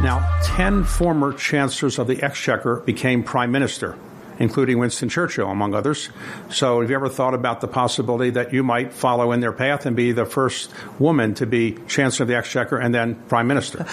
Now, 10 former chancellors of the Exchequer became prime minister, including Winston Churchill, among others. So have you ever thought about the possibility that you might follow in their path and be the first woman to be Chancellor of the Exchequer and then Prime Minister?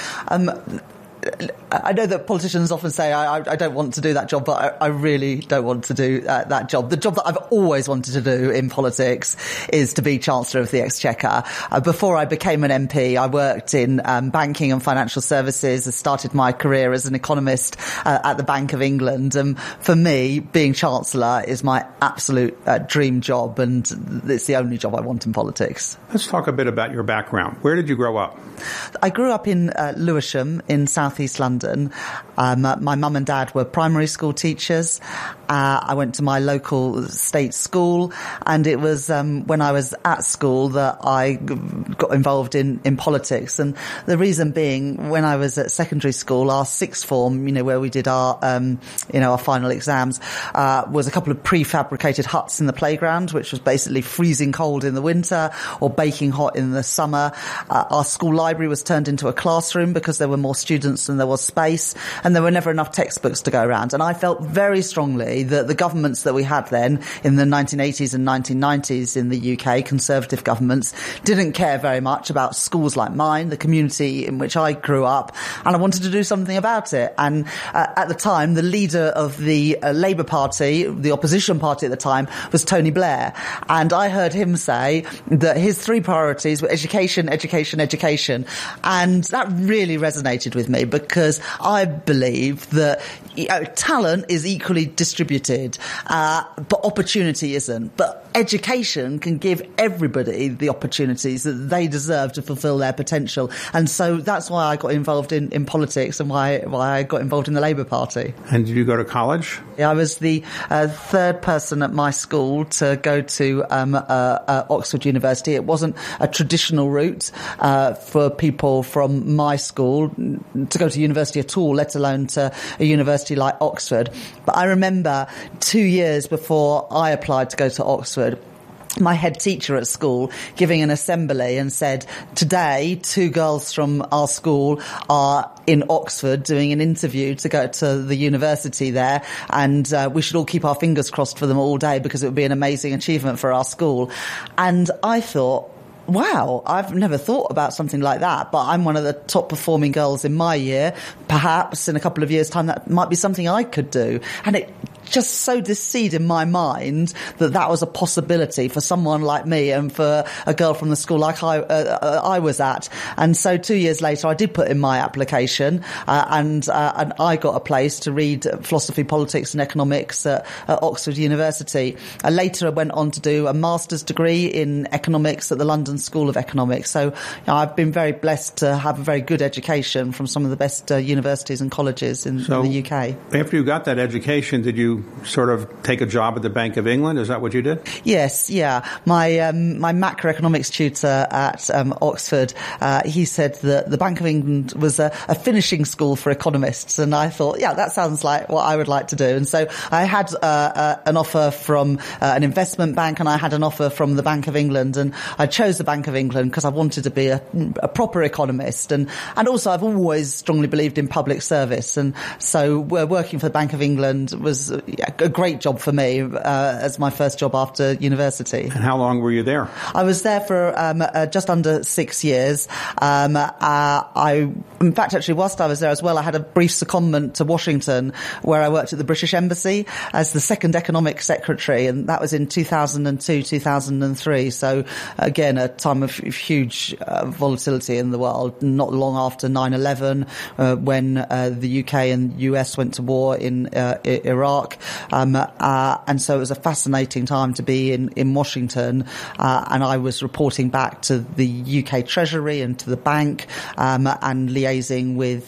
I know that politicians often say, I don't want to do that job, but I really don't want to do that job. The job that I've always wanted to do in politics is to be Chancellor of the Exchequer. Before I became an MP, I worked in banking and financial services. I started my career as an economist at the Bank of England. And for me, being Chancellor is my absolute dream job, and it's the only job I want in politics. Let's talk a bit about your background. Where did you grow up? I grew up in Lewisham in South East London. My mum and dad were primary school teachers. I went to my local state school, and it was when I was at school that I got involved in politics. And the reason being, when I was at secondary school, our sixth form, where we did our final exams, was a couple of prefabricated huts in the playground, which was basically freezing cold in the winter or baking hot in the summer. Our school library was turned into a classroom because there were more students than there was space, and there were never enough textbooks to go around. And I felt very strongly that the governments that we had then in the 1980s and 1990s in the UK, Conservative governments, didn't care very much about schools like mine, the community in which I grew up, and I wanted to do something about it. And at the time, the leader of the Labour Party, the opposition party at the time, was Tony Blair. And I heard him say that his three priorities were education, education, education. And that really resonated with me, because I believe that talent is equally distributed, but opportunity isn't. But education can give everybody the opportunities that they deserve to fulfil their potential. And so that's why I got involved in politics, and why I got involved in the Labour Party. And did you go to college? I was the third person at my school to go to Oxford University. It wasn't a traditional route for people from my school to go to university at all, let alone to a university like Oxford. But I remember 2 years before I applied to go to Oxford, my head teacher at school giving an assembly and said, today 2 girls from our school are in Oxford doing an interview to go to the university there, and we should all keep our fingers crossed for them all day, because it would be an amazing achievement for our school. And I thought, wow, I've never thought about something like that, but I'm one of the top performing girls in my year. Perhaps in a couple of years' time that might be something I could do. And it just sowed this seed in my mind that was a possibility for someone like me and for a girl from the school like I was at. And so 2 years later, I did put in my application, and I got a place to read philosophy, politics and economics at Oxford University. Later, I went on to do a master's degree in economics at the London School of Economics. So I've been very blessed to have a very good education from some of the best universities and colleges in the UK. After you got that education, did you sort of take a job at the Bank of England? Is that what you did? Yes, yeah. My macroeconomics tutor at Oxford, he said that the Bank of England was a finishing school for economists, and I thought, yeah, that sounds like what I would like to do. And so I had an offer from an investment bank, and I had an offer from the Bank of England, and I chose the Bank of England because I wanted to be a proper economist, and also I've always strongly believed in public service, and so working for the Bank of England was a great job for me as my first job after university. And how long were you there? I was there for just under 6 years. In fact, actually, whilst I was there as well, I had a brief secondment to Washington, where I worked at the British Embassy as the second economic secretary, and that was in 2002, 2003. So again, a time of huge volatility in the world, not long after 9/11, when the UK and US went to war in Iraq. And so it was a fascinating time to be in Washington, and I was reporting back to the UK Treasury and to the bank, and liaising with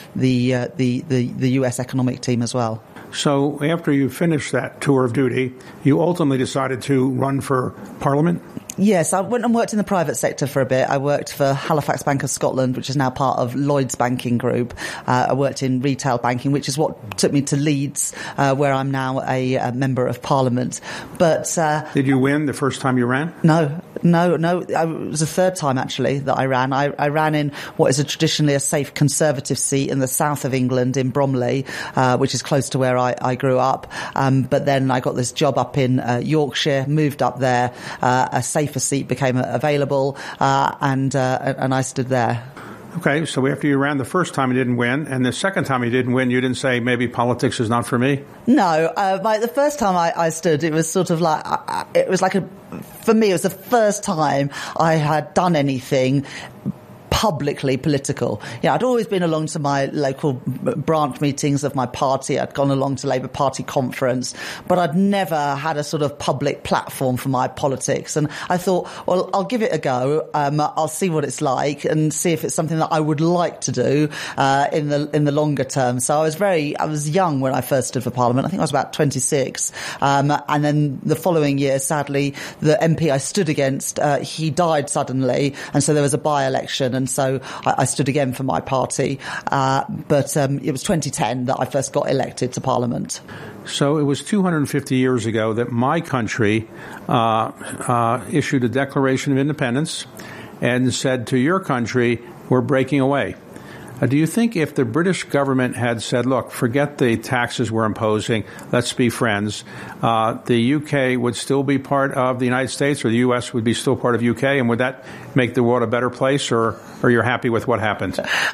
the US economic team as well. So after you finished that tour of duty, you ultimately decided to run for Parliament? Yes, I went and worked in the private sector for a bit. I worked for Halifax Bank of Scotland, which is now part of Lloyds Banking Group. I worked in retail banking, which is what took me to Leeds, where I'm now a member of Parliament. But did you win the first time you ran? No, No, it was the third time actually that I ran. I ran in what is traditionally a safe Conservative seat in the south of England in Bromley, which is close to where I grew up. But then I got this job up in Yorkshire, moved up there, a safer seat became available, and I stood there. Okay, so after you ran the first time, you didn't win, and the second time you didn't win, you didn't say, maybe politics is not for me? No, the first time I stood, it was sort of like, for me, it was the first time I had done anything publicly political. I'd always been along to my local branch meetings of my party. I'd gone along to Labour Party conference, but I'd never had a sort of public platform for my politics. And I thought, well, I'll give it a go. I'll see what it's like and see if it's something that I would like to do in the longer term. So I was young when I first stood for Parliament. I think I was about 26. And then the following year, sadly, the MP I stood against, he died suddenly, and so there was a by-election. And so I stood again for my party. But it was 2010 that I first got elected to Parliament. So it was 250 years ago that my country issued a Declaration of Independence and said to your country, we're breaking away. Do you think if the British government had said, look, forget the taxes we're imposing, let's be friends, the UK would still be part of the United States, or the US would be still part of UK, and would that make the world a better place, or you're happy with what happened?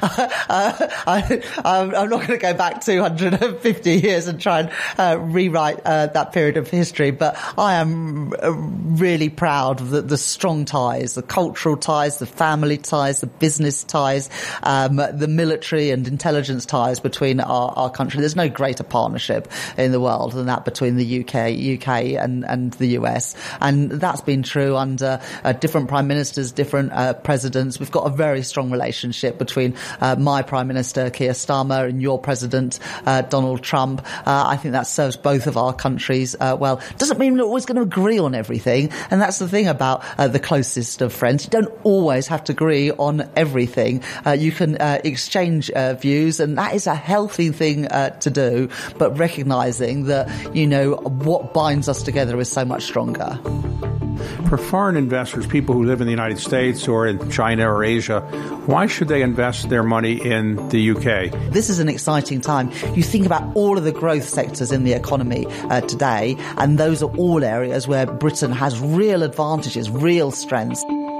I'm not going to go back 250 years and try and rewrite that period of history, but I am really proud of the strong ties, the cultural ties, the family ties, the business ties, the military and intelligence ties between our country. There's no greater partnership in the world than that between the UK and the US. And that's been true under different prime ministers, different presidents. We've got a very strong relationship between my Prime Minister, Keir Starmer, and your President, Donald Trump. I think that serves both of our countries well. Doesn't mean we're always going to agree on everything. And that's the thing about the closest of friends. You don't always have to agree on everything. You can exchange views, and that is a healthy thing to do, but recognising that, what binds us together is so much stronger. For foreign investors, people who live in the United States or in China or Asia, why should they invest their money in the UK? This is an exciting time. You think about all of the growth sectors in the economy today, and those are all areas where Britain has real advantages, real strengths.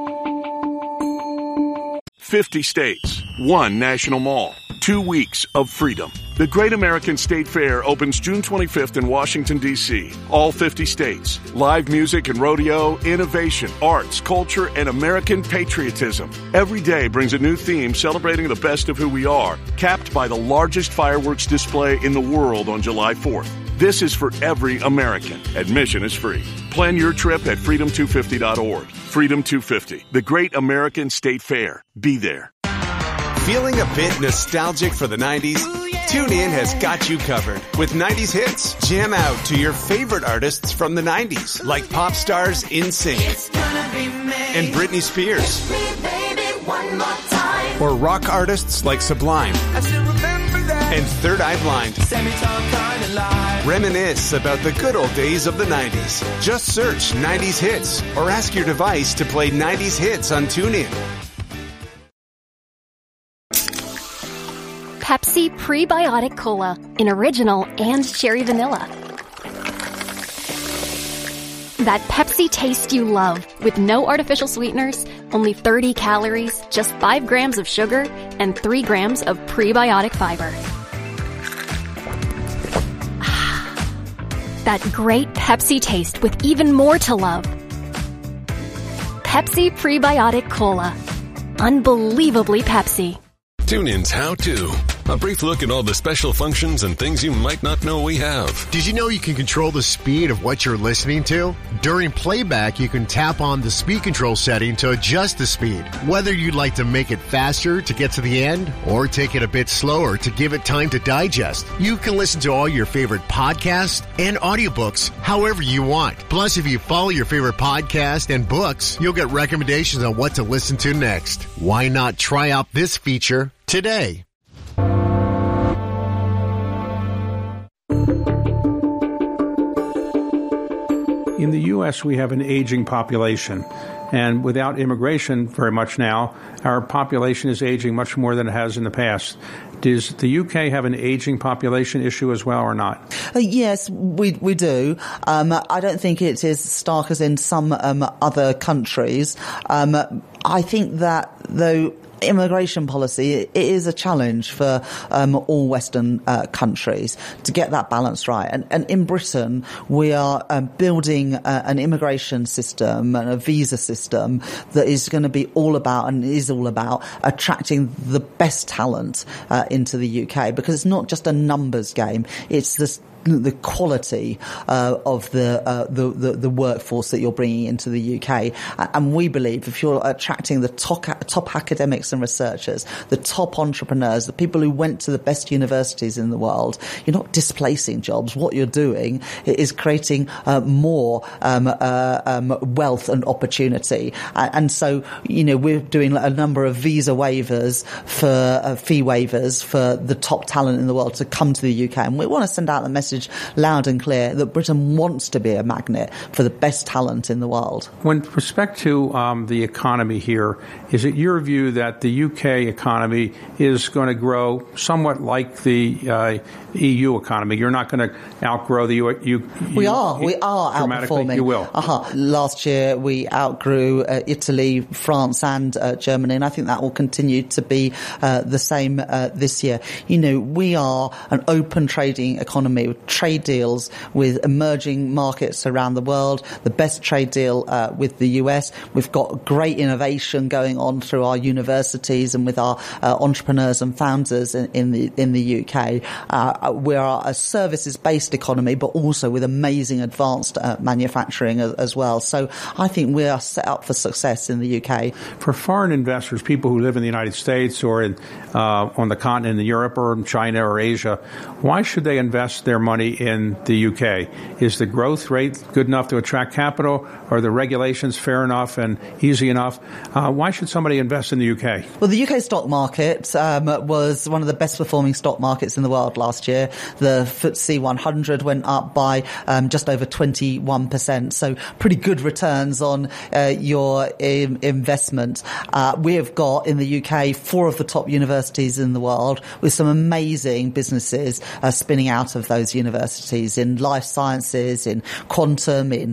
50 states, 1 national mall, 2 weeks of freedom. The Great American State Fair opens June 25th in Washington, D.C. All 50 states. Live music and rodeo, innovation, arts, culture, and American patriotism. Every day brings a new theme celebrating the best of who we are, capped by the largest fireworks display in the world on July 4th. This is for every American. Admission is free. Plan your trip at freedom250.org. Freedom 250, the Great American State Fair. Be there. Feeling a bit nostalgic for the 90s? TuneIn has got you covered with 90s hits. Jam out to your favorite artists from the 90s, like pop stars NSYNC and Britney Spears, or rock artists like Sublime and Third Eye Blind. Reminisce about the good old days of the 90s. Just search 90s hits or ask your device to play 90s hits on TuneIn. Pepsi Prebiotic Cola in original and cherry vanilla. That Pepsi taste you love with no artificial sweeteners, only 30 calories, just 5 grams of sugar, and 3 grams of prebiotic fiber. That great Pepsi taste with even more to love. Pepsi Prebiotic Cola. Unbelievably Pepsi. TuneIn's How To. A brief look at all the special functions and things you might not know we have. Did you know you can control the speed of what you're listening to? During playback, you can tap on the speed control setting to adjust the speed. Whether you'd like to make it faster to get to the end or take it a bit slower to give it time to digest, you can listen to all your favorite podcasts and audiobooks however you want. Plus, if you follow your favorite podcast and books, you'll get recommendations on what to listen to next. Why not try out this feature today? In the U.S., we have an aging population. And without immigration very much now, our population is aging much more than it has in the past. Does the UK have an aging population issue as well or not? Yes, we do. I don't think it is stark as in some other countries. I think that, though, immigration policy, it is a challenge for all Western countries to get that balance right. And in Britain, we are building an immigration system and a visa system that is going to be all about and is all about attracting the best talent into the UK, because it's not just a numbers game. It's the quality of the workforce that you're bringing into the UK. And we believe if you're attracting the top academics and researchers, the top entrepreneurs, the people who went to the best universities in the world, you're not displacing jobs. What you're doing is creating more wealth and opportunity. And so, we're doing a number of visa waivers for fee waivers for the top talent in the world to come to the UK. And we want to send out the message loud and clear that Britain wants to be a magnet for the best talent in the world. With respect to the economy here, is it your view that the UK economy is going to grow somewhat like the EU economy? You're not going to outgrow the EU. We are outperforming. You will. Last year we outgrew Italy, France and Germany, and I think that will continue to be the same this year. We are an open trading economy with trade deals with emerging markets around the world, the best trade deal with the US. We've got great innovation going on through our universities and with our entrepreneurs and founders in the UK. We are a services-based economy, but also with amazing advanced manufacturing as well. So I think we are set up for success in the UK. For foreign investors, people who live in the United States or on the continent in Europe or in China or Asia, why should they invest their money in the UK? Is the growth rate good enough to attract capital? Are the regulations fair enough and easy enough? Why should somebody invest in the UK? Well, the UK stock market was one of the best performing stock markets in the world last year. The FTSE 100 went up by just over 21%. So pretty good returns on your investment. We have got in the UK 4 of the top universities in the world with some amazing businesses spinning out of those universities in life sciences, in quantum, in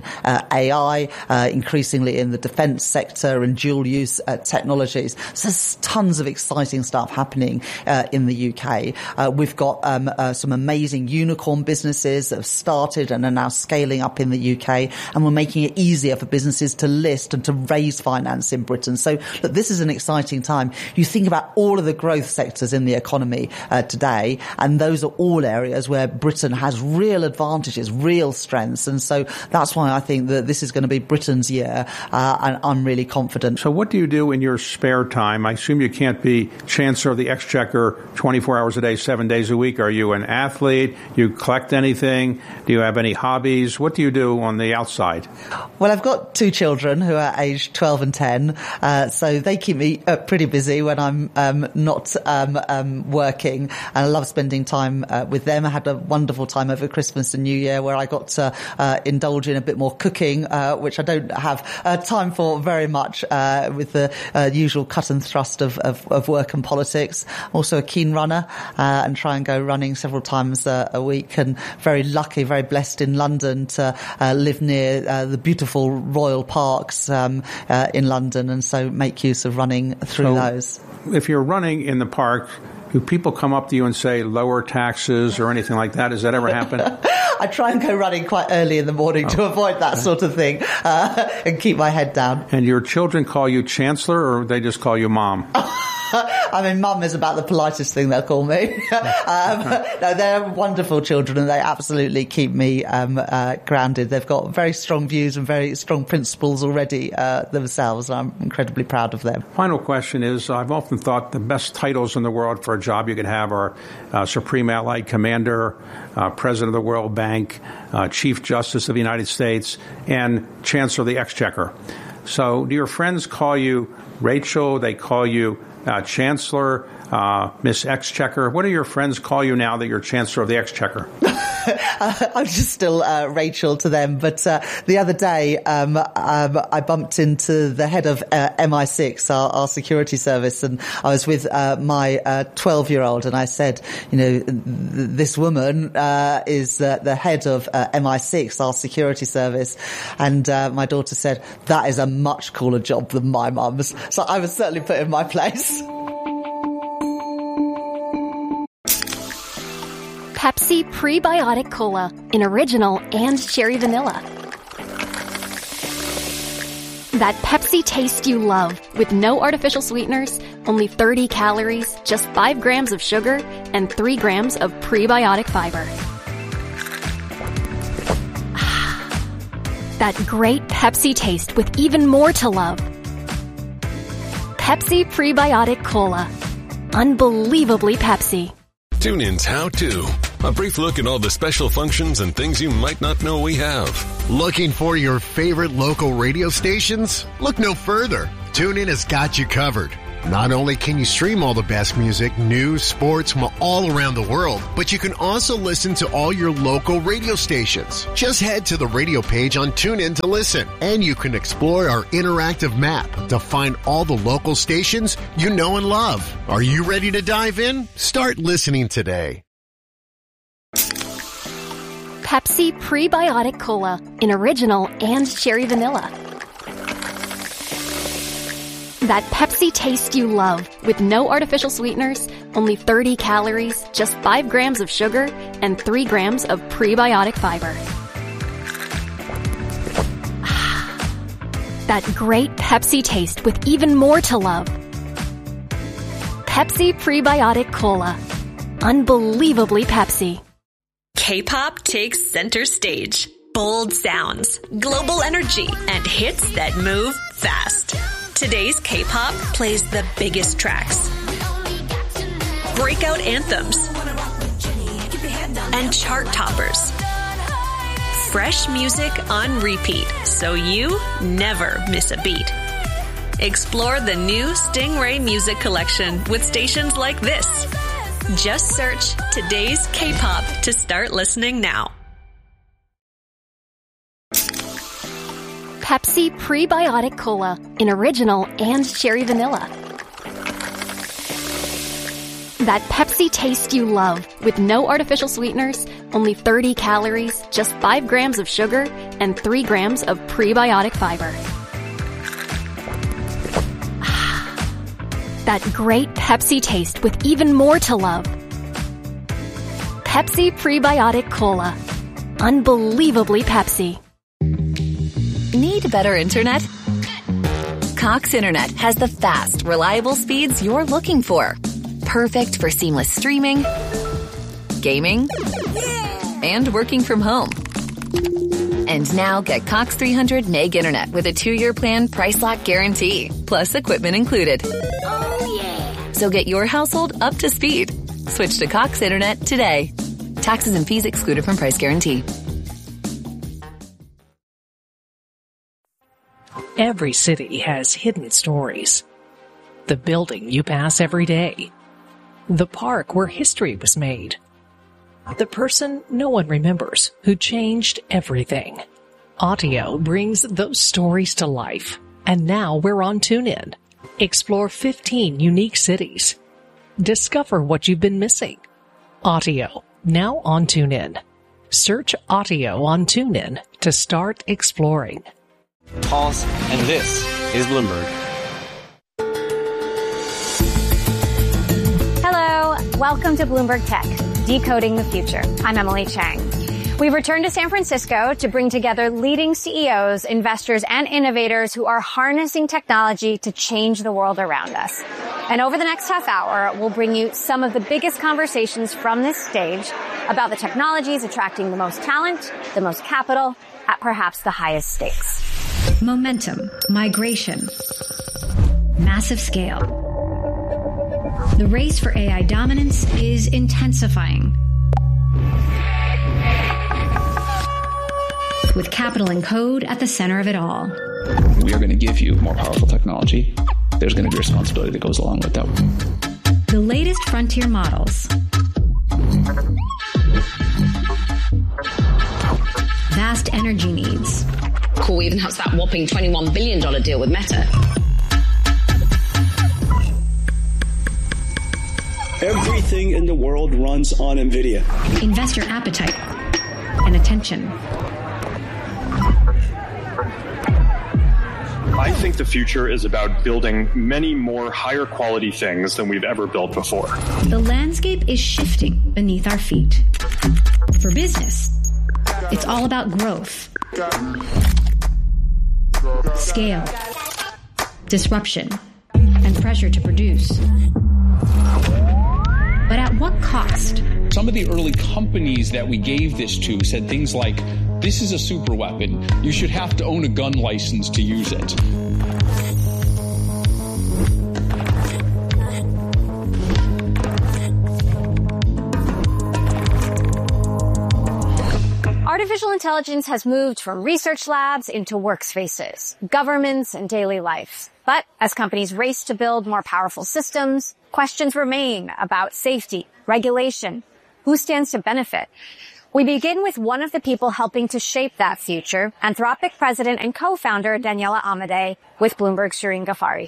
AI, increasingly in the defence sector and dual use technologies. So there's tons of exciting stuff happening in the UK. We've got some amazing unicorn businesses that have started and are now scaling up in the UK, and we're making it easier for businesses to list and to raise finance in Britain. So look, this is an exciting time. You think about all of the growth sectors in the economy today, and those are all areas where Britain has real advantages, real strengths. And so that's why I think that this is going to be Britain's year, and I'm really confident. So what do you do in your spare time? I assume you can't be Chancellor of the Exchequer 24 hours a day, 7 days a week. Are you an athlete? Do you collect anything? Do you have any hobbies? What do you do on the outside? Well, I've got 2 children who are aged 12 and 10, so they keep me pretty busy when I'm not working, and I love spending time with them. I had a wonderful time over Christmas and New Year where I got to indulge in a bit more cooking, which I don't have time for very much with the usual cut and thrust of work and politics. Also a keen runner and try and go running several times a week, and very lucky, very blessed in London to live near the beautiful royal parks in London, and so make use of running through those. If you're running in the park, do people come up to you and say lower taxes or anything like that? Does that ever happen? I try and go running quite early in the morning to avoid that sort of thing and keep my head down. And your children call you Chancellor, or they just call you Mom? I mean, Mum is about the politest thing they'll call me. No, they're wonderful children, and they absolutely keep me grounded. They've got very strong views and very strong principles already themselves. I'm incredibly proud of them. Final question is, I've often thought the best titles in the world for a job you could have are Supreme Allied Commander, President of the World Bank, Chief Justice of the United States, and Chancellor of the Exchequer. So do your friends call you Rachel? They call you Chancellor? Miss Exchequer. What do your friends call you now that you're Chancellor of the Exchequer? I'm just still Rachel to them. But the other day, I bumped into the head of MI6, our security service, and I was with my 12-year-old, and I said, this woman is the head of MI6, our security service. And my daughter said, that is a much cooler job than my mum's. So I was certainly put in my place. Pepsi Prebiotic Cola in original and cherry vanilla. That Pepsi taste you love with no artificial sweeteners, only 30 calories, just 5 grams of sugar, and 3 grams of prebiotic fiber. That great Pepsi taste with even more to love. Pepsi Prebiotic Cola. Unbelievably Pepsi. TuneIn's How To. A brief look at all the special functions and things you might not know we have. Looking for your favorite local radio stations? Look no further. TuneIn has got you covered. Not only can you stream all the best music, news, sports from all around the world, but you can also listen to all your local radio stations. Just head to the radio page on TuneIn to listen, and you can explore our interactive map to find all the local stations you know and love. Are you ready to dive in? Start listening today. Pepsi Prebiotic Cola in original and cherry vanilla. That Pepsi taste you love with no artificial sweeteners, only 30 calories, just 5 grams of sugar, and 3 grams of prebiotic fiber. That great Pepsi taste with even more to love. Pepsi Prebiotic Cola. Unbelievably Pepsi. K-pop takes center stage. Bold sounds, global energy, and hits that move fast. Today's K-pop plays the biggest tracks, breakout anthems, and chart toppers. Fresh music on repeat, so you never miss a beat. Explore the new Stingray Music Collection with stations like this. Just search Today's K-pop to start listening now. Pepsi Prebiotic Cola in original and cherry vanilla. That Pepsi taste you love with no artificial sweeteners, only 30 calories, just 5 grams of sugar, and 3 grams of prebiotic fiber. That great Pepsi taste with even more to love. Pepsi Prebiotic Cola. Unbelievably Pepsi. Need better internet? Cox Internet has the fast, reliable speeds you're looking for. Perfect for seamless streaming, gaming, and working from home. And now get Cox 300 meg internet with a 2-year plan price lock guarantee, plus equipment included. Oh yeah! So get your household up to speed. Switch to Cox Internet today. Taxes and fees excluded from price guarantee. Every city has hidden stories. The building you pass every day. The park where history was made. The person no one remembers who changed everything. Audio brings those stories to life. And now we're on TuneIn. Explore 15 unique cities. Discover what you've been missing. Audio, now on TuneIn. Search Audio on TuneIn to start exploring. Pause, and this is Bloomberg. Hello, welcome to Bloomberg Tech, Decoding the Future. I'm Emily Chang. We've returned to San Francisco to bring together leading CEOs, investors, and innovators who are harnessing technology to change the world around us. And over the next half hour, we'll bring you some of the biggest conversations from this stage about the technologies attracting the most talent, the most capital, at perhaps the highest stakes. Momentum, migration, massive scale. The race for AI dominance is intensifying. With capital and code at the center of it all. We are going to give you more powerful technology. There's going to be responsibility that goes along with that. The latest frontier models. Vast energy needs. Cool even has that whopping $21 billion deal with Meta. Everything in the world runs on NVIDIA. Investor appetite and attention. I think the future is about building many more higher quality things than we've ever built before. The landscape is shifting beneath our feet. For business, it's all about growth, scale, disruption, and pressure to produce. But at what cost? Some of the early companies that we gave this to said things like, this is a super weapon. You should have to own a gun license to use it. Artificial intelligence has moved from research labs into workspaces, governments, and daily life. But as companies race to build more powerful systems, questions remain about safety, regulation, who stands to benefit. We begin with one of the people helping to shape that future, Anthropic president and co-founder Daniela Amodei, with Bloomberg's Shireen Ghaffari.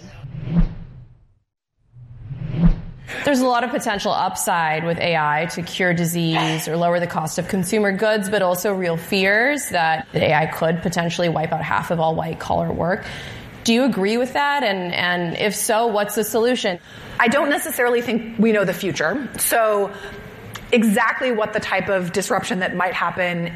There's a lot of potential upside with AI to cure disease or lower the cost of consumer goods, but also real fears that AI could potentially wipe out half of all white-collar work. Do you agree with that? And if so, what's the solution? I don't necessarily think we know the future. So exactly what the type of disruption that might happen,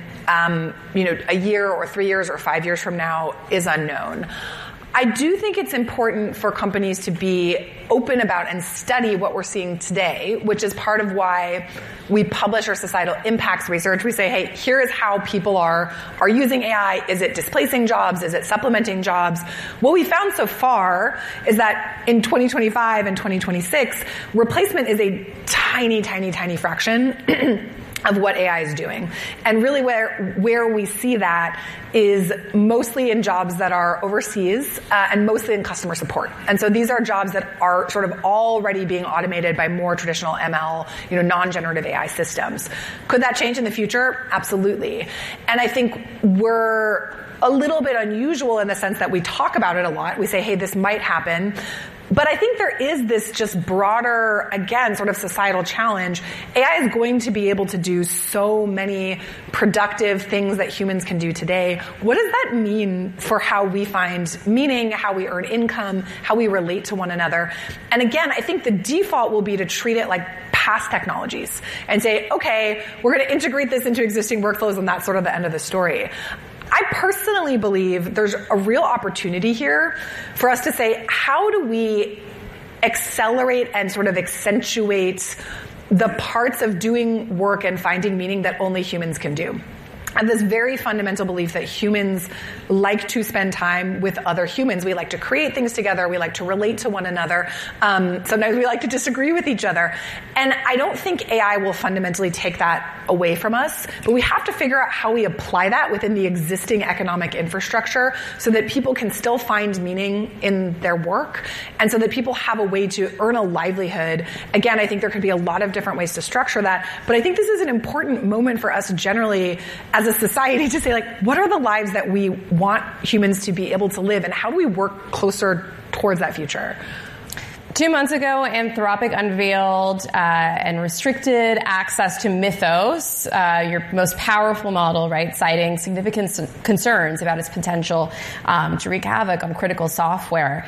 a year or 3 years or 5 years from now is unknown. I do think it's important for companies to be open about and study what we're seeing today, which is part of why we publish our societal impacts research. We say, hey, here is how people are using AI. Is it displacing jobs? Is it supplementing jobs? What we found so far is that in 2025 and 2026, replacement is a tiny, tiny, tiny fraction of what AI is doing. And really where we see that is mostly in jobs that are overseas and mostly in customer support. And so these are jobs that are sort of already being automated by more traditional ML, non-generative AI systems. Could that change in the future? Absolutely. And I think we're a little bit unusual in the sense that we talk about it a lot. We say, hey, this might happen. But I think there is this just broader, again, sort of societal challenge. AI is going to be able to do so many productive things that humans can do today. What does that mean for how we find meaning, how we earn income, how we relate to one another? And again, I think the default will be to treat it like past technologies and say, okay, we're going to integrate this into existing workflows, and that's sort of the end of the story. I personally believe there's a real opportunity here for us to say, how do we accelerate and sort of accentuate the parts of doing work and finding meaning that only humans can do? I have this very fundamental belief that humans like to spend time with other humans. We like to create things together. We like to relate to one another. Sometimes we like to disagree with each other. And I don't think AI will fundamentally take that away from us, but we have to figure out how we apply that within the existing economic infrastructure so that people can still find meaning in their work and so that people have a way to earn a livelihood. Again, I think there could be a lot of different ways to structure that, but I think this is an important moment for us generally as a society to say, like, what are the lives that we want humans to be able to live, and how do we work closer towards that future? 2 months ago, Anthropic unveiled and restricted access to Mythos, your most powerful model, right, citing significant concerns about its potential to wreak havoc on critical software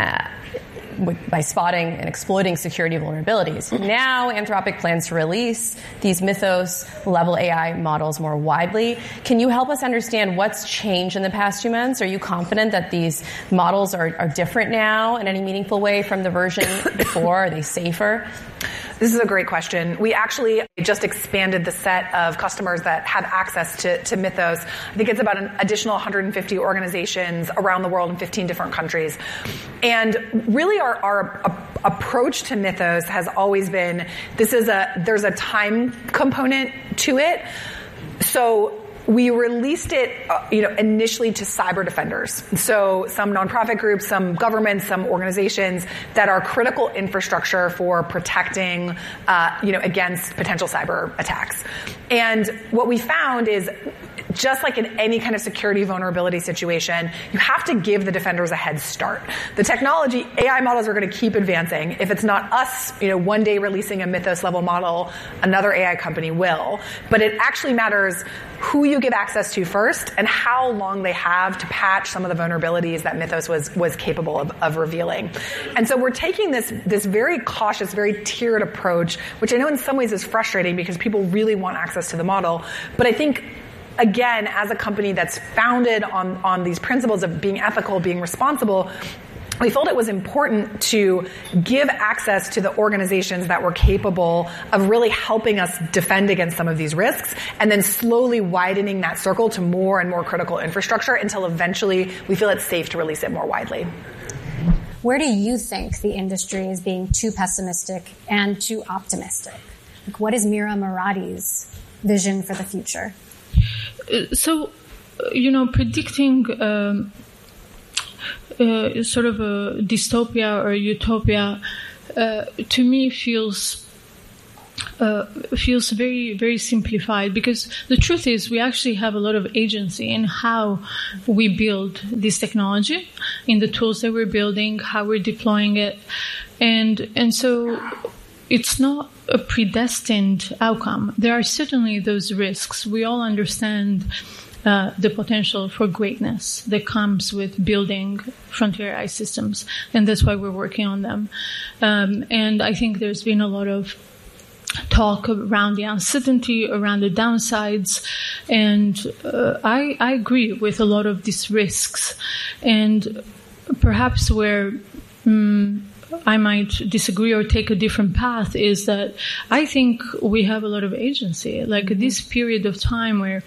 by spotting and exploiting security vulnerabilities. Now, Anthropic plans to release these Mythos-level AI models more widely. Can you help us understand what's changed in the past 2 months? Are you confident that these models are different now in any meaningful way from the version before? Are they safer? This is a great question. We actually just expanded the set of customers that have access to Mythos. I think it's about an additional 150 organizations around the world in 15 different countries. And really our approach to Mythos has always been, there's a time component to it. So we released it, initially to cyber defenders. So some nonprofit groups, some governments, some organizations that are critical infrastructure for protecting, against potential cyber attacks. And what we found is, just like in any kind of security vulnerability situation, you have to give the defenders a head start. The technology, AI models are going to keep advancing. If it's not us, one day releasing a Mythos level model, another AI company will. But it actually matters who you give access to first and how long they have to patch some of the vulnerabilities that Mythos was capable of revealing. And so we're taking this very cautious, very tiered approach, which I know in some ways is frustrating because people really want access to the model. But I think, again, as a company that's founded on these principles of being ethical, being responsible, we felt it was important to give access to the organizations that were capable of really helping us defend against some of these risks, and then slowly widening that circle to more and more critical infrastructure until eventually we feel it's safe to release it more widely. Where do you think the industry is being too pessimistic and too optimistic? What is Mira Muradi's vision for the future? So, predicting sort of a dystopia or utopia to me feels very, very simplified, because the truth is we actually have a lot of agency in how we build this technology, in the tools that we're building, how we're deploying it, and so it's not a predestined outcome. There are certainly those risks. We all understand the potential for greatness that comes with building frontier AI systems, and that's why we're working on them. And I think there's been a lot of talk around the uncertainty, around the downsides, and I agree with a lot of these risks. And perhaps where I might disagree or take a different path is that I think we have a lot of agency. Like this period of time where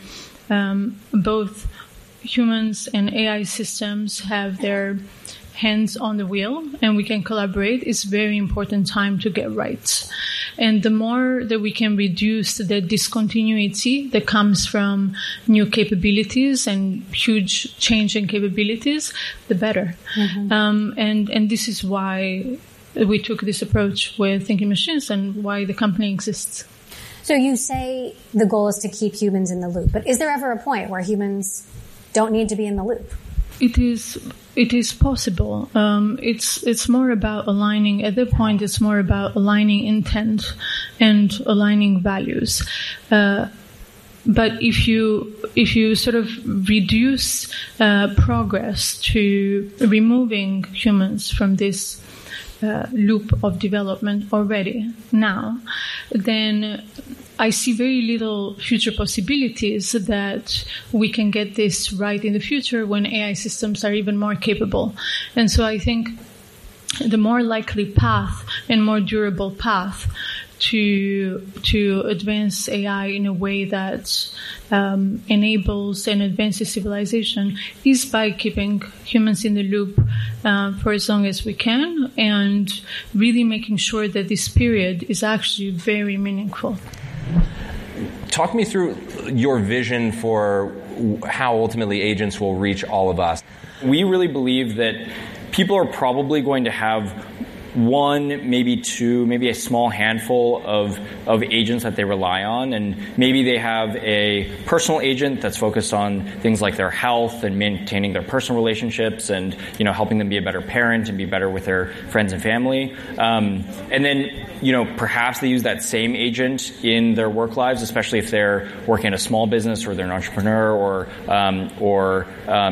both humans and AI systems have their hands on the wheel and we can collaborate is very important time to get right. And the more that we can reduce the discontinuity that comes from new capabilities and huge change in capabilities, the better. Mm-hmm. And this is why we took this approach with Thinking Machines and why the company exists. So you say the goal is to keep humans in the loop, but is there ever a point where humans don't need to be in the loop? It is possible. It's more about aligning. At that point, it's more about aligning intent and aligning values. But if you sort of reduce progress to removing humans from this loop of development already now, then I see very little future possibilities that we can get this right in the future when AI systems are even more capable. And so I think the more likely path and more durable path to advance AI in a way that enables and advances civilization is by keeping humans in the loop for as long as we can, and really making sure that this period is actually very meaningful. Talk me through your vision for how ultimately agents will reach all of us. We really believe that people are probably going to have one, maybe two, maybe a small handful of agents that they rely on, and maybe they have a personal agent that's focused on things like their health and maintaining their personal relationships and helping them be a better parent and be better with their friends and family. And then perhaps they use that same agent in their work lives, especially if they're working in a small business or they're an entrepreneur or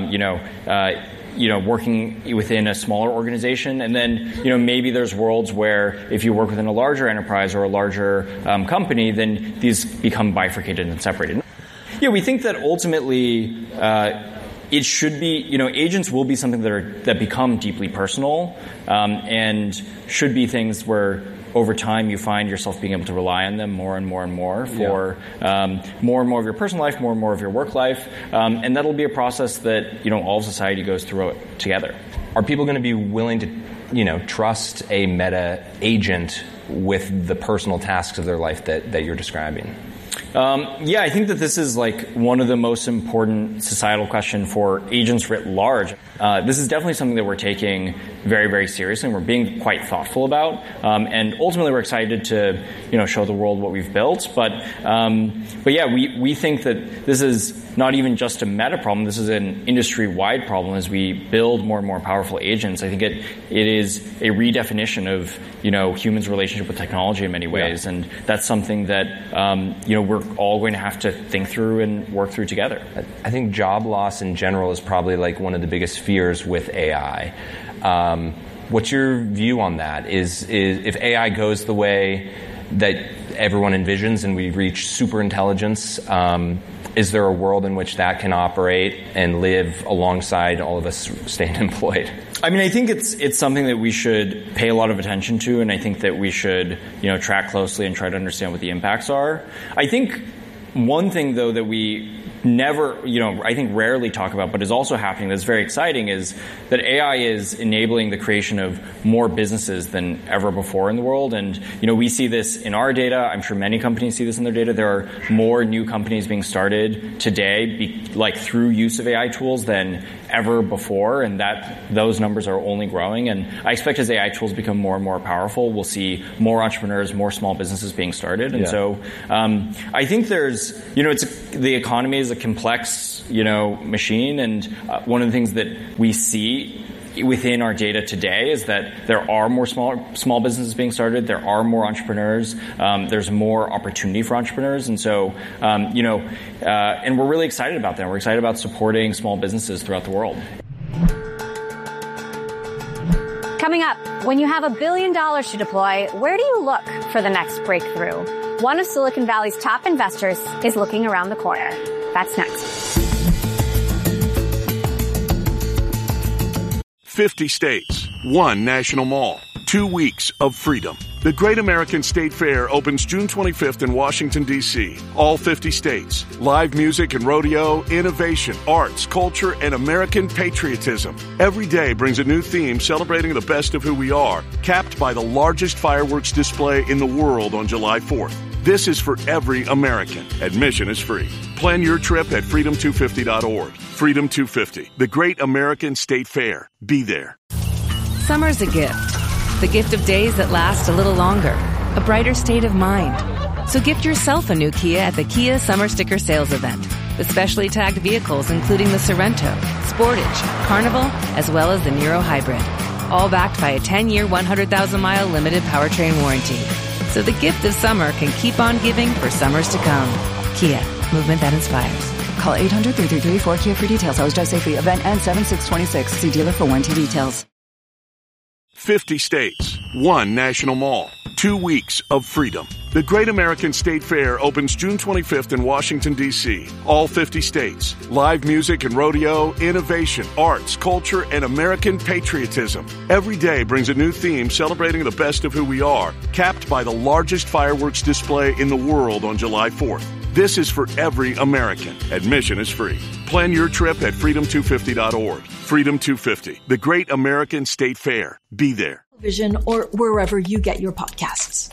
working within a smaller organization. And then, maybe there's worlds where if you work within a larger enterprise or a larger company, then these become bifurcated and separated. Yeah, we think that ultimately it should be, agents will be something that become deeply personal and should be things where over time you find yourself being able to rely on them more and more and more for more and more of your personal life, more and more of your work life. And that'll be a process that, all of society goes through it together. Are people going to be willing to, trust a meta agent with the personal tasks of their life that you're describing? Yeah, I think that this is like one of the most important societal questions for agents writ large. This is definitely something that we're taking very, very seriously, and we're being quite thoughtful about. And ultimately, we're excited to, show the world what we've built. But yeah, we think that this is not even just a meta problem. This is an industry-wide problem as we build more and more powerful agents. I think it is a redefinition of, humans' relationship with technology in many ways. Yeah. And that's something that, we're all going to have to think through and work through together. I think job loss in general is probably like one of the biggest fears with AI. What's your view on that? Is if AI goes the way that everyone envisions and we reach super intelligence, is there a world in which that can operate and live alongside all of us staying employed? I mean, I think it's something that we should pay a lot of attention to, and I think that we should, track closely and try to understand what the impacts are. I think one thing, though, that we never, I think rarely talk about, but is also happening that's very exciting, is that AI is enabling the creation of more businesses than ever before in the world. And, we see this in our data. I'm sure many companies see this in their data. There are more new companies being started today, through use of AI tools than ever before, and those numbers are only growing. And I expect as AI tools become more and more powerful, we'll see more entrepreneurs, more small businesses being started. And so I think there's, the economy is a complex, machine. And one of the things that we see within our data today is that there are more small businesses being started. There are more entrepreneurs. There's more opportunity for entrepreneurs. And so, and we're really excited about that. We're excited about supporting small businesses throughout the world. Coming up, when you have $1 billion to deploy, where do you look for the next breakthrough? One of Silicon Valley's top investors is looking around the corner. That's next. 50 states, 1 national mall, 2 weeks of freedom. The Great American State Fair opens June 25th in Washington, D.C. All 50 states. Live music and rodeo, innovation, arts, culture, and American patriotism. Every day brings a new theme celebrating the best of who we are, capped by the largest fireworks display in the world on July 4th. This is for every American. Admission is free. Plan your trip at freedom250.org. Freedom 250, the Great American State Fair. Be there. Summer's a gift. The gift of days that last a little longer. A brighter state of mind. So gift yourself a new Kia at the Kia Summer Sticker Sales Event. With specially tagged vehicles including the Sorento, Sportage, Carnival, as well as the Niro Hybrid. All backed by a 10-year, 100,000-mile limited powertrain warranty. So the gift of summer can keep on giving for summers to come. Kia, movement that inspires. Call 800-333-4KIA for details. How's Drive Safely? Event ends 7/6/26. See dealer for warranty details. 50 states, 1 national mall, 2 weeks of freedom. The Great American State Fair opens June 25th in Washington, D.C. All 50 states. Live music and rodeo, innovation, arts, culture, and American patriotism. Every day brings a new theme celebrating the best of who we are, capped by the largest fireworks display in the world on July 4th. This is for every American. Admission is free. Plan your trip at freedom250.org. Freedom 250, the Great American State Fair. Be there. Vision or wherever you get your podcasts.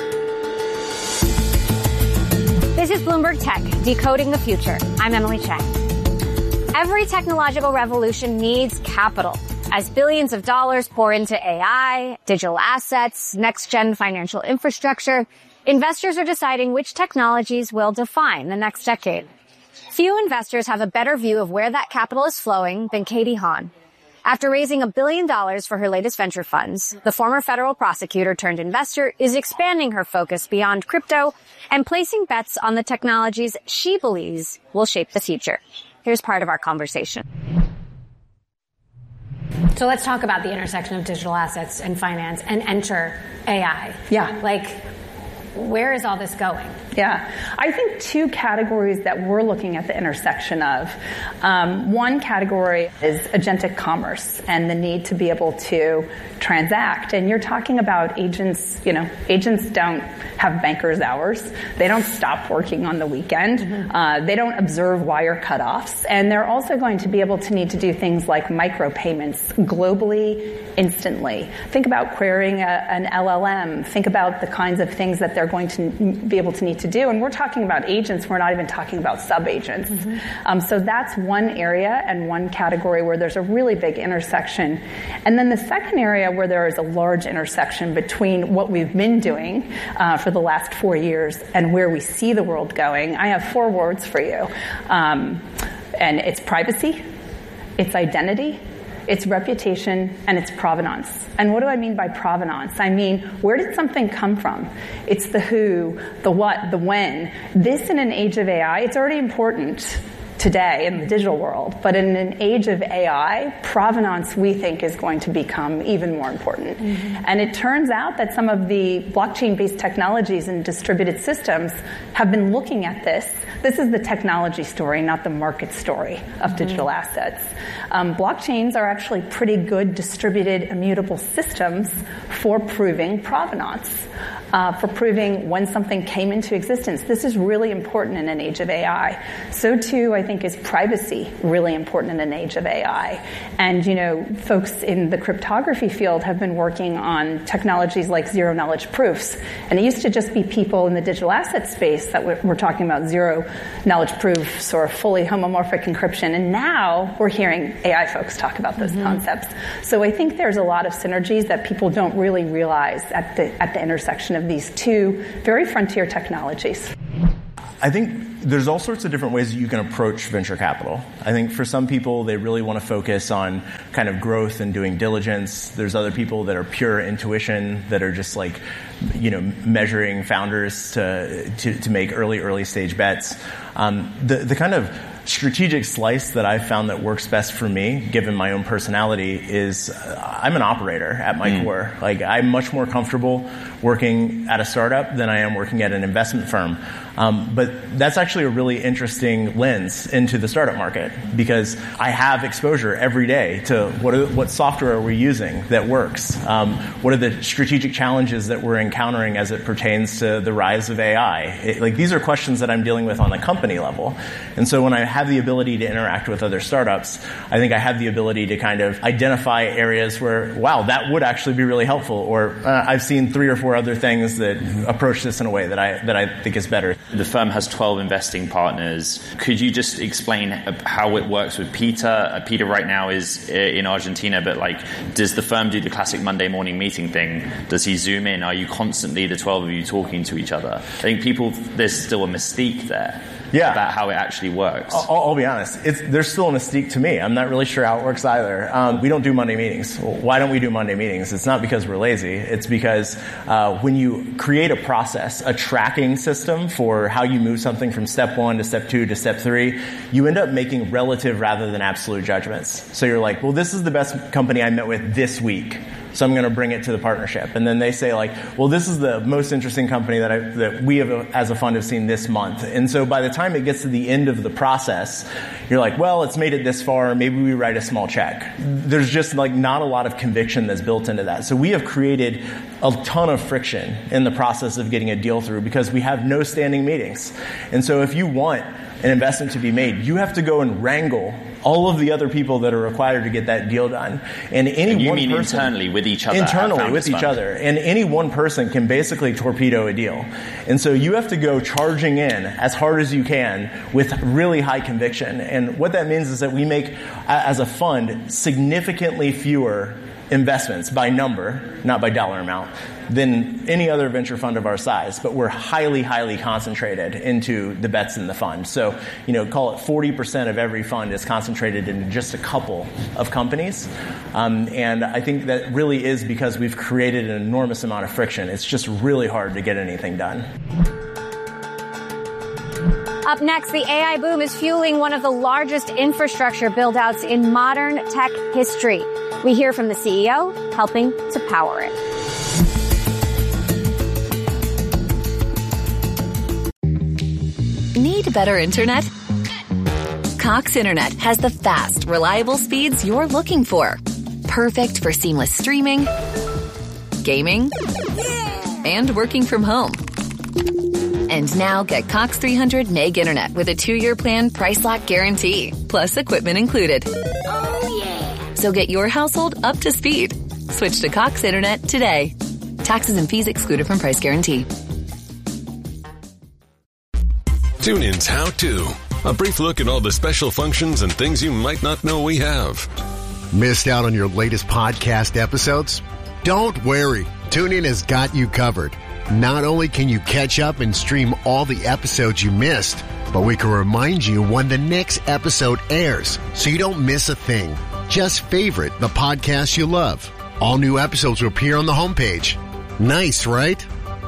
This is Bloomberg Tech, decoding the future. I'm Emily Chang. Every technological revolution needs capital. As billions of dollars pour into AI, digital assets, next-gen financial infrastructure, investors are deciding which technologies will define the next decade. Few investors have a better view of where that capital is flowing than Katie Haun. After raising $1 billion for her latest venture funds, the former federal prosecutor turned investor is expanding her focus beyond crypto and placing bets on the technologies she believes will shape the future. Here's part of our conversation. So let's talk about the intersection of digital assets and finance and enter AI. Yeah. Where is all this going? Yeah, I think 2 categories that we're looking at the intersection of. One category is agentic commerce and the need to be able to transact. And you're talking about agents, agents don't have banker's hours. They don't stop working on the weekend. Mm-hmm. They don't observe wire cutoffs. And they're also going to be able to need to do things like micropayments globally, instantly. Think about querying an LLM. Think about the kinds of things that they're going to be able to need to do. And we're talking about agents. We're not even talking about sub-agents. So that's one area and one category where there's a really big intersection. And then the second area where there is a large intersection between what we've been doing for the last 4 years and where we see the world going, I have 4 words for you. And it's privacy, it's identity, it's reputation, and it's provenance. And what do I mean by provenance? I mean, where did something come from? It's the who, the what, the when. This in an age of AI, it's already important today in the digital world, but in an age of AI, provenance, we think, is going to become even more important. And it turns out that some of the blockchain-based technologies and distributed systems have been looking at this. This is the technology story, not the market story of digital assets. Blockchains are actually pretty good distributed immutable systems for proving provenance, for proving when something came into existence. This is really important in an age of AI. So too, I think, is privacy really important in an age of AI. And, you know, folks in the cryptography field have been working on technologies like zero-knowledge proofs. And it used to just be people in the digital asset space that were talking about zero-knowledge proofs or fully homomorphic encryption. And now we're hearing AI folks talk about those concepts. So I think there's a lot of synergies that people don't really realize at the intersection of these two very frontier technologies. I think there's all sorts of different ways that you can approach venture capital. I think for some people, they really want to focus on kind of growth and doing diligence. There's other people that are pure intuition, that are just like, you know, measuring founders to make early stage bets. The kind of strategic slice that I've found that works best for me, given my own personality, is I'm an operator at my core. Like, I'm much more comfortable working at a startup than I am working at an investment firm. But that's actually a really interesting lens into the startup market, because I have exposure every day to what software are we using that works? What are the strategic challenges that we're encountering as it pertains to the rise of AI? Like, these are questions that I'm dealing with on the company level. And so when I have the ability to interact with other startups, I think I have the ability to kind of identify areas where, wow, that would actually be really helpful. Or I've seen 3 or 4 other things that approach this in a way that I think is better. The firm has 12 investing partners. Could you just explain how it works with Peter? Peter right now is in Argentina, but like, does the firm do the classic Monday morning meeting thing? Does he zoom in? Are you constantly, the 12 of you, talking to each other? I think there's still a mystique there. Yeah. About how it actually works. I'll be honest. There's still a mystique to me. I'm not really sure how it works either. We don't do Monday meetings. Well, why don't we do Monday meetings? It's not because we're lazy. It's because when you create a process, a tracking system for how you move something from step 1 to step 2 to step 3, you end up making relative rather than absolute judgments. So you're like, well, this is the best company I met with this week, so I'm going to bring it to the partnership. And then they say, like, well, this is the most interesting company that we have as a fund have seen this month. And so by the time it gets to the end of the process, you're like, well, it's made it this far. Maybe we write a small check. There's just like not a lot of conviction that's built into that. So we have created a ton of friction in the process of getting a deal through because we have no standing meetings. And so if you want an investment to be made, you have to go and wrangle all of the other people that are required to get that deal done. And you mean internally with each other? Internally with each other. And any one person can basically torpedo a deal. And so you have to go charging in as hard as you can with really high conviction. And what that means is that we make, as a fund, significantly fewer investments by number, not by dollar amount, than any other venture fund of our size, but we're highly, highly concentrated into the bets in the fund. So, call it 40% of every fund is concentrated in just a couple of companies. And I think that really is because we've created an enormous amount of friction. It's just really hard to get anything done. Up next, the AI boom is fueling one of the largest infrastructure build-outs in modern tech history. We hear from the CEO helping to power it. Need better internet? Cox Internet has the fast, reliable speeds you're looking for. Perfect for seamless streaming, gaming, and working from home. And now get Cox 300 meg internet with a 2-year plan price lock guarantee, plus equipment included. Oh, yeah. So get your household up to speed. Switch to Cox Internet today. Taxes and fees excluded from price guarantee. TuneIn's How To. A brief look at all the special functions and things you might not know we have. Missed out on your latest podcast episodes? Don't worry. TuneIn has got you covered. Not only can you catch up and stream all the episodes you missed, but we can remind you when the next episode airs so you don't miss a thing. Just favorite the podcast you love. All new episodes will appear on the homepage. Nice, right?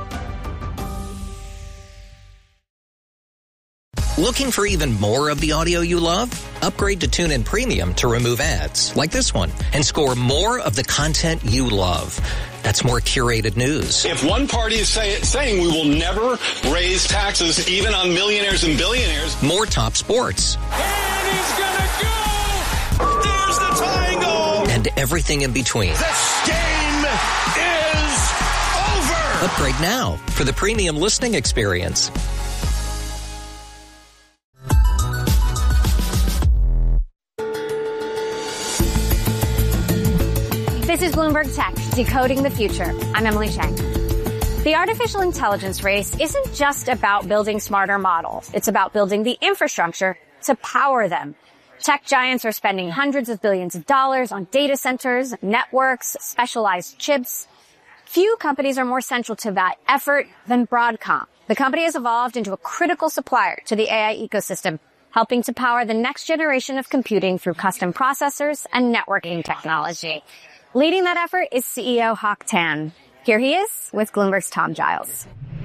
Looking for even more of the audio you love? Upgrade to TuneIn Premium to remove ads, like this one, and score more of the content you love. That's more curated news. If one party is saying we will never raise taxes even on millionaires and billionaires. More top sports. And he's gonna go! There's the tying goal! And everything in between. This game is over! Upgrade now for the premium listening experience. This is Bloomberg Tech, decoding the future. I'm Emily Chang. The artificial intelligence race isn't just about building smarter models. It's about building the infrastructure to power them. Tech giants are spending hundreds of billions of dollars on data centers, networks, specialized chips. Few companies are more central to that effort than Broadcom. The company has evolved into a critical supplier to the AI ecosystem, helping to power the next generation of computing through custom processors and networking technology. Leading that effort is CEO Hock Tan. Here he is with Bloomberg's Tom Giles.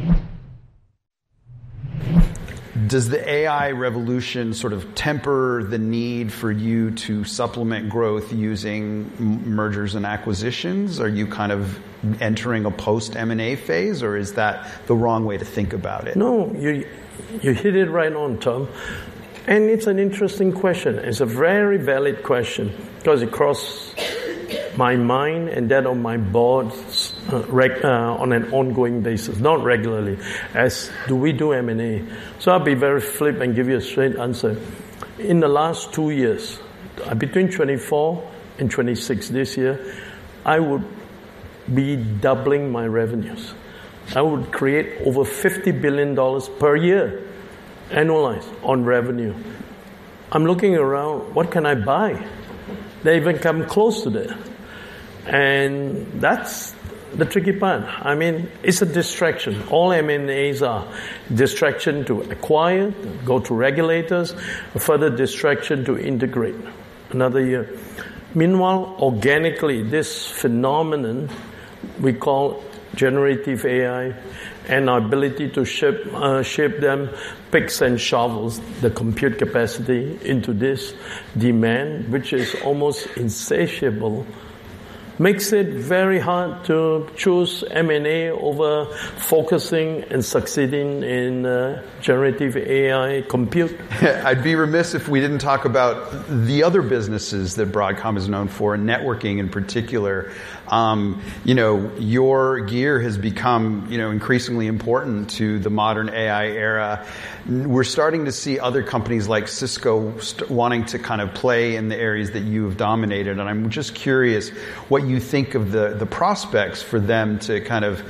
Does the AI revolution sort of temper the need for you to supplement growth using mergers and acquisitions? Are you kind of entering a post-M&A phase, or is that the wrong way to think about it? No, you hit it right on, Tom. And it's an interesting question. It's a very valid question because it crosses my mind and that of my board on an ongoing basis, not regularly, as do we do M&A. So I'll be very flip and give you a straight answer. In the last 2 years, between 24 and 26 this year, I would be doubling my revenues. I would create over $50 billion per year, annualized, on revenue. I'm looking around, what can I buy? They even come close to that. And that's the tricky part. I mean, it's a distraction. All M&As are distraction to acquire, go to regulators, a further distraction to integrate. Another year. Meanwhile, organically, this phenomenon we call generative AI and our ability to shape them, picks and shovels, the compute capacity into this demand, which is almost insatiable, makes it very hard to choose M&A over focusing and succeeding in generative AI compute. I'd be remiss if we didn't talk about the other businesses that Broadcom is known for, networking in particular. Your gear has become, increasingly important to the modern AI era. We're starting to see other companies like Cisco wanting to kind of play in the areas that you have dominated. And I'm just curious what you think of the prospects for them to kind of,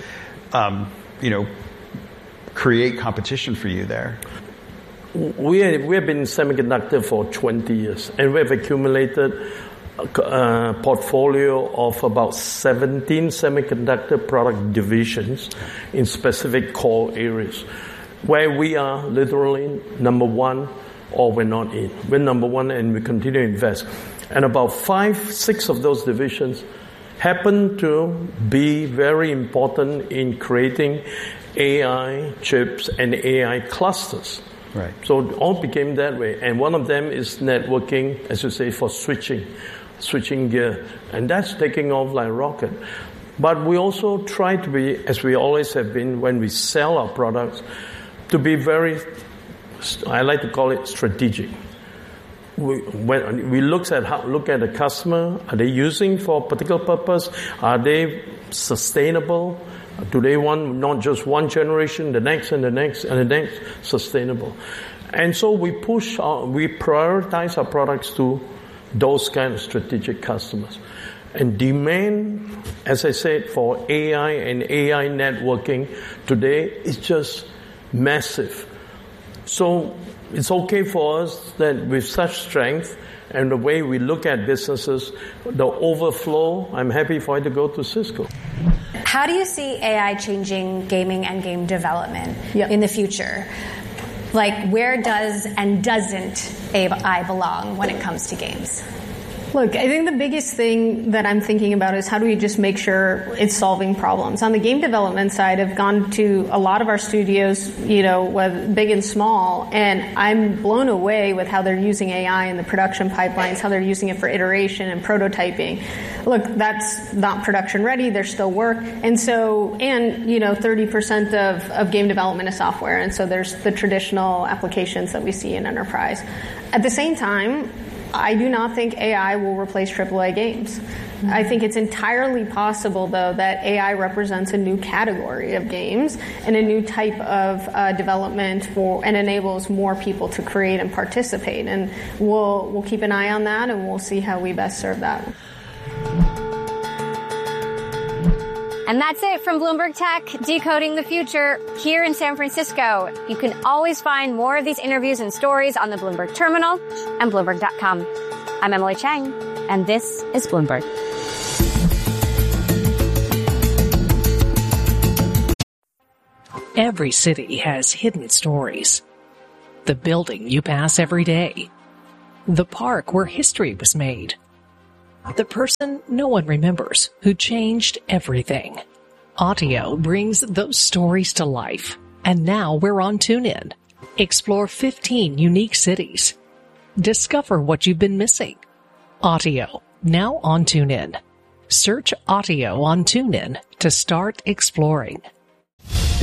create competition for you there. We have been in semiconductor for 20 years, and we have accumulated a portfolio of about 17 semiconductor product divisions in specific core areas, where we are literally number one or we're not in. We're number one and we continue to invest. And about 5-6 of those divisions happen to be very important in creating AI chips and AI clusters. Right. So it all became that way. And one of them is networking, as you say, for switching gear. And that's taking off like a rocket. But we also try to be, as we always have been when we sell our products, to be very, I like to call it strategic. When we look at the customer, are they using for a particular purpose? Are they sustainable? Do they want not just one generation, the next and the next and the next, sustainable? And so we prioritize our products to those kind of strategic customers. And demand, as I said, for AI and AI networking today is just massive. So it's okay for us that with such strength and the way we look at businesses, the overflow, I'm happy for it to go to Cisco. How do you see AI changing gaming and game development in the future? Like, where does and doesn't AI belong when it comes to games? Look, I think the biggest thing that I'm thinking about is how do we just make sure it's solving problems. On the game development side, I've gone to a lot of our studios, big and small, and I'm blown away with how they're using AI in the production pipelines, how they're using it for iteration and prototyping. Look, that's not production ready. There's still work. And 30% of game development is software. And so there's the traditional applications that we see in enterprise. At the same time, I do not think AI will replace AAA games. I think it's entirely possible, though, that AI represents a new category of games and a new type of development and enables more people to create and participate. And we'll keep an eye on that, and we'll see how we best serve that. And that's it from Bloomberg Tech, Decoding the Future here in San Francisco. You can always find more of these interviews and stories on the Bloomberg Terminal and Bloomberg.com. I'm Emily Chang, and this is Bloomberg. Every city has hidden stories. The building you pass every day. The park where history was made. The person no one remembers who changed everything. Audio brings those stories to life. And now we're on TuneIn. Explore 15 unique cities. Discover what you've been missing. Audio, now on TuneIn. Search Audio on TuneIn to start exploring.